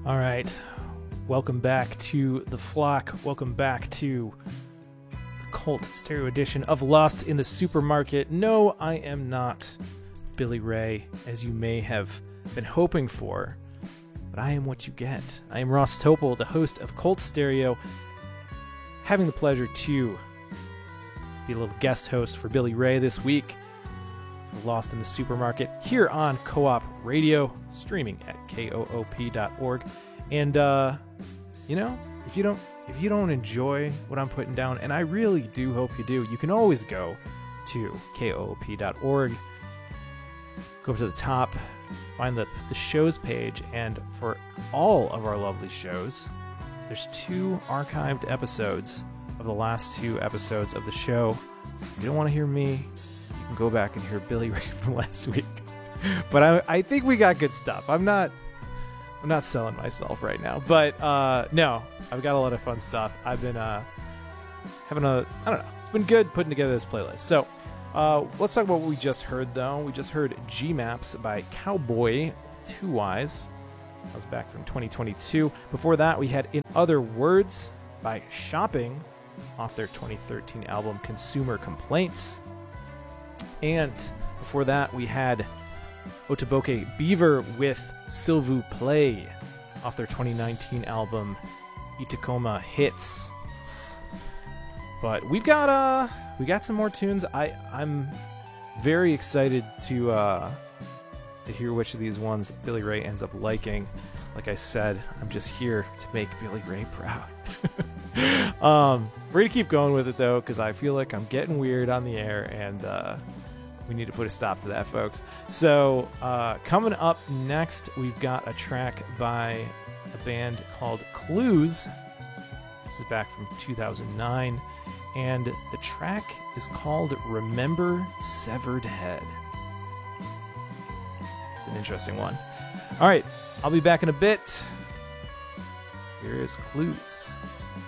All right, welcome back to The Flock. Welcome back to the Cult Stereo edition of Lost in the Supermarket. No, I am not Billy Ray, as you may have been hoping for, but I am what you get. I am Ross Topol, the host of Cult Stereo, having the pleasure to be a little guest host for Billy Ray this week for Lost in the Supermarket here on Co-op Radio, streaming at koop.org. And you know, if you don't enjoy what I'm putting down, and I really do hope you do, you can always go to koop.org, go up to the top, find the shows page, and for all of our lovely shows, there's 2 archived episodes of the last 2 episodes of the show. So if you don't want to hear me, you can go back and hear Billy Ray from last week. But I think we got good stuff. I'm not selling myself right now, but no, I've got a lot of fun stuff. I've been having I don't know, it's been good putting together this playlist. So let's talk about what we just heard, though. We just heard G-Maps by Cowboy 2 Eyes. That was back from 2022. Before that, we had In Other Words by Shopping off their 2013 album Consumer Complaints. And before that, we had Otoboke Beaver with S'il Play off their 2019 album Itakoma Hits. But we got some more tunes. I'm very excited to hear which of these ones Billy Ray ends up liking. Like I said, I'm just here to make Billy Ray proud. We're gonna keep going with it, though, because I feel like I'm getting weird on the air, and we need to put a stop to that, folks. So coming up next, we've got a track by a band called Clues. This is back from 2009, and the track is called Remember Severed Head. It's an interesting one. All right, I'll be back in a bit. Here is Clues.